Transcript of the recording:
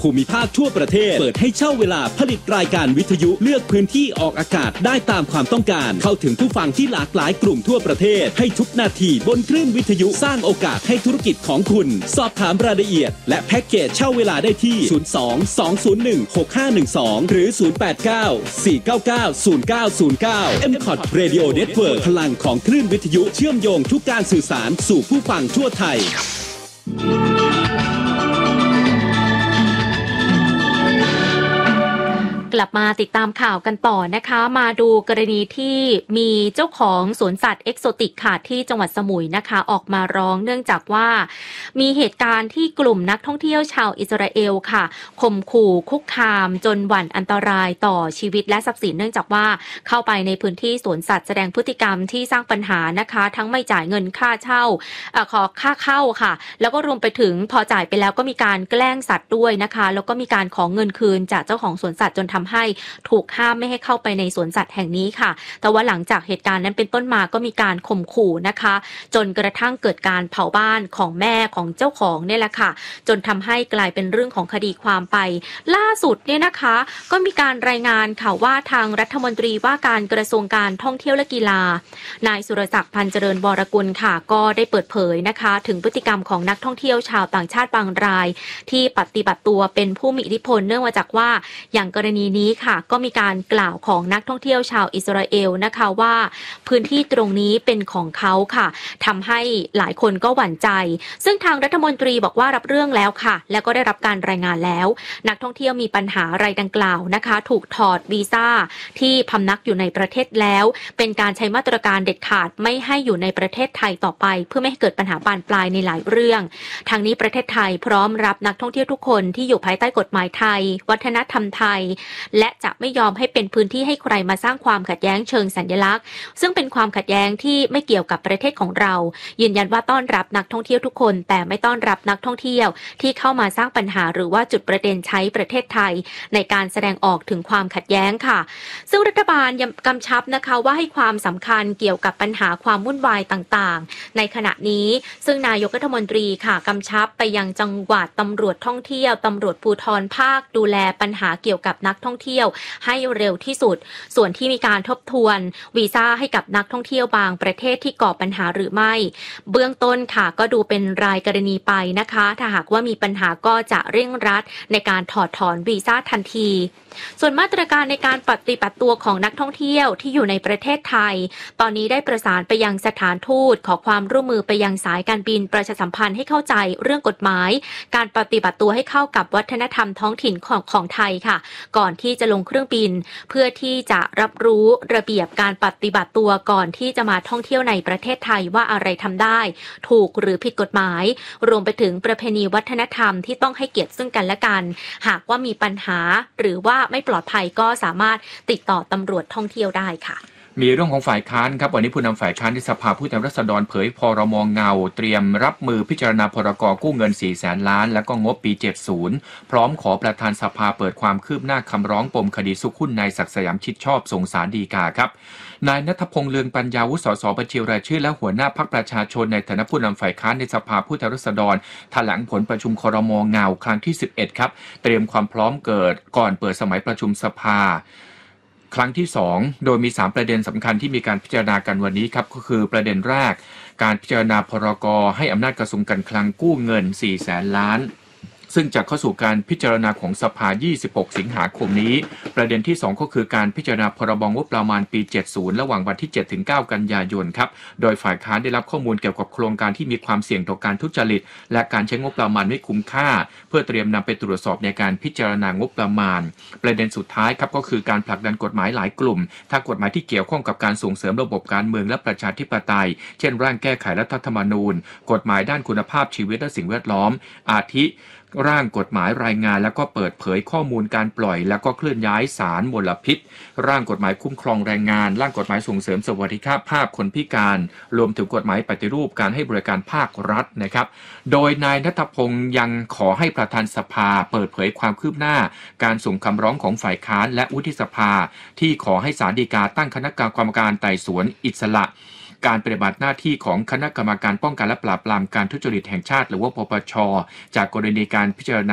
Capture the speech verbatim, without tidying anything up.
ภูมิภาคทั่วประเทศเปิดให้เช่าเวลาผลิตรายการวิทยุเลือกพื้นที่ออกอากาศได้ตามความต้องการเข้าถึงผู้ฟังที่หลากหลายกลุ่มทั่วประเทศให้ทุกนาทีบนคลื่นวิทยุสร้างโอกาสให้ธุรกิจของคุณสอบถามรายละเอียดและแพ็กเกจเช่าเวลาได้ที่ศูนย์ สอง สอง ศูนย์ หนึ่ง หก ห้า หนึ่ง สองหรือศูนย์ แปด เก้า สี่ เก้า เก้า ศูนย์ เก้า ศูนย์ เก้า เอ็ม คอท Radio Network พลังของคลื่นวิทยุเชื่อมโยงทุกการสื่อสารสู่ผู้ฟังทั่วไทยกลับมาติดตามข่าวกันต่อนะคะมาดูกรณีที่มีเจ้าของสวนสัตว์เอกโซติกค่ะที่จังหวัดสมุยนะคะออกมาร้องเนื่องจากว่ามีเหตุการณ์ที่กลุ่มนักท่องเที่ยวชาวอิสราเอลค่ะข่มขู่คุกคามจนหวั่นอันตรายต่อชีวิตและทรัพย์สินเนื่องจากว่าเข้าไปในพื้นที่สวนสัตว์แสดงพฤติกรรมที่สร้างปัญหานะคะทั้งไม่จ่ายเงินค่าเช่าเอ่อขอค่าเข้าค่ะแล้วก็รวมไปถึงพอจ่ายไปแล้วก็มีการแกล้งสัตว์ด้วยนะคะแล้วก็มีการขอเงินคืนจากเจ้าของสวนสัตว์จนทำให้ถูกห้ามไม่ให้เข้าไปในสวนสัตว์แห่งนี้ค่ะแต่ว่าหลังจากเหตุการณ์นั้นเป็นต้นมาก็มีการข่มขู่นะคะจนกระทั่งเกิดการเผาบ้านของแม่ของเจ้าของเนี่ยแหละค่ะจนทำให้กลายเป็นเรื่องของคดีความไปล่าสุดเนี่ยนะคะก็มีการรายงานค่ะว่าทางรัฐมนตรีว่าการกระทรวงการท่องเที่ยวและกีฬานายสุรศักดิ์พันเจริญวรกุลค่ะก็ได้เปิดเผยนะคะถึงพฤติกรรมของนักท่องเที่ยวชาวต่างชาติบางรายที่ปฏิบัติตัวเป็นผู้มีอิทธิพลเนื่องมาจากว่าอย่างกรณีนี้ค่ะก็มีการกล่าวของนักท่องเที่ยวชาวอิสราเอลนะคะว่าพื้นที่ตรงนี้เป็นของเขาค่ะทำให้หลายคนก็หวั่นใจซึ่งทางรัฐมนตรีบอกว่ารับเรื่องแล้วค่ะและก็ได้รับการรายงานแล้วนักท่องเที่ยวมีปัญหาอะไรดังกล่าวนะคะถูกถอดวีซ่าที่พำนักอยู่ในประเทศแล้วเป็นการใช้มาตรการเด็ดขาดไม่ให้อยู่ในประเทศไทยต่อไปเพื่อไม่ให้เกิดปัญหาบานปลายในหลายเรื่องทางนี้ประเทศไทยพร้อมรับนักท่องเที่ยวทุกคนที่อยู่ภายใต้กฎหมายไทยวัฒนธรรมไทยและจะไม่ยอมให้เป็นพื้นที่ให้ใครมาสร้างความขัดแย้งเชิงสัญลักษณ์ซึ่งเป็นความขัดแย้งที่ไม่เกี่ยวกับประเทศของเรายืนยันว่าต้อนรับนักท่องเที่ยวทุกคนแต่ไม่ต้อนรับนักท่องเที่ยวที่เข้ามาสร้างปัญหาหรือว่าจุดประเด็นใช้ประเทศไทยในการแสดงออกถึงความขัดแย้งค่ะซึ่งรัฐบาลยังกำชับนะคะว่าให้ความสำคัญเกี่ยวกับปัญหาความวุ่นวายต่างๆในขณะนี้ซึ่งนายกรัฐมนตรีค่ะกำชับไปยังจังหวัดตำรวจท่องเที่ยวตำรวจภูธรภาคดูแลปัญหาเกี่ยวกับนักท่องเที่ยวให้เร็วที่สุดส่วนที่มีการทบทวนวีซ่าให้กับนักท่องเที่ยวบางประเทศที่ก่อปัญหาหรือไม่เบื้องต้นค่ะก็ดูเป็นรายกรณีไปนะคะถ้าหากว่ามีปัญหาก็จะเร่งรัดในการถอดถอนวีซ่าทันทีส่วนมาตรการในการปฏิบัติตัวของนักท่องเที่ยวที่อยู่ในประเทศไทยตอนนี้ได้ประสานไปยังสถานทูตขอความร่วมมือไปยังสายการบินประชาสัมพันธ์ให้เข้าใจเรื่องกฎหมายการปฏิบัติตัวให้เข้ากับวัฒนธรรมท้องถิ่นของของไทยค่ะก่อนที่จะลงเครื่องบินเพื่อที่จะรับรู้ระเบียบการปฏิบัติตัวก่อนที่จะมาท่องเที่ยวในประเทศไทยว่าอะไรทำได้ถูกหรือผิดกฎหมายรวมไปถึงประเพณีวัฒนธรรมที่ต้องให้เกียรติซึ่งกันและกันหากว่ามีปัญหาหรือว่าไม่ปลอดภัยก็สามารถติดต่อตำรวจท่องเที่ยวได้ค่ะมีเรื่องของฝ่ายค้านครับวันนี้ผู้นำฝ่ายค้านที่สภาผู้แทนราษฎรเผยพรมเงาเตรียมรับมือพิจารณาพรกกู้เงินสี่แสนล้านและก็งบปีเจ็ดสิบพร้อมขอประธานสภาเปิดความคืบหน้าคำร้องปมคดีสุขหุ้นนายศักดิ์สยามชิดชอบส่งศาลฎีกาครับนายณัฐพงษ์เลืองปัญญาวุฒิสสบัญชีรายชื่อและหัวหน้าพรรคประชาชนในฐานะผู้นำฝ่ายค้านในสภาผู้แทนราษฎรแถลงผลประชุมครมเงาครั้งที่สิบเอ็ดครับเตรียมความพร้อมเกิดก่อนเปิดสมัยประชุมสภาครั้งที่สองโดยมีสามประเด็นสำคัญที่มีการพิจารณากันวันนี้ครับก็คือประเด็นแรกการพิจารณาพรกให้อำนาจกระทรวงการคลังกู้เงินสี่แสนล้านซึ่งจะเข้าสู่การพิจารณาของสภายี่สิบหกสิงหาคมนี้ประเด็นที่สองก็คือการพิจารณาพรบงบประมาณปีเจ็ดสิบระหว่างวันที่เจ็ดถึงเก้ากันยายนครับโดยฝ่ายค้านได้รับข้อมูลเกี่ยวกับโครงการที่มีความเสี่ยงต่อการทุจริตและการใช้งบประมาณไม่คุ้มค่าเพื่อเตรียมนำไปตรวจสอบในการพิจารณางบประมาณประเด็นสุดท้ายครับก็คือการผลักดันกฎหมายหลายกลุ่มถ้ากฎหมายที่เกี่ยวข้องกับการส่งเสริมระบบการเมืองและประชาธิปไตยเช่นร่างแก้ไขรัฐธรรมนูญกฎหมายด้านคุณภาพชีวิตและสิ่งแวดล้อมอาทิร่างกฎหมายรายงานแล้วก็เปิดเผยข้อมูลการปล่อยแล้วก็เคลื่อนย้ายสารมลพิษร่างกฎหมายคุ้มครองแรงงานร่างกฎหมายส่งเสริมสวัสดิภาพคนพิการรวมถึงกฎหมายปฏิรูปการให้บริการภาครัฐนะครับโดยนายณัฐพงษ์ยังขอให้ประธานสภาเปิดเผยความคืบหน้าการส่งคำร้องของฝ่ายค้านและวุฒิสภาที่ขอให้ศาลฎีกาตั้งคณะกรรมการไต่สวนอิสระการปฏิบัติหน้าที่ของคณะกรรมการป้องกันและปราบปรามการทุจริตแห่งชาติหรือว่าปปช.จากกรณีการพิจารณา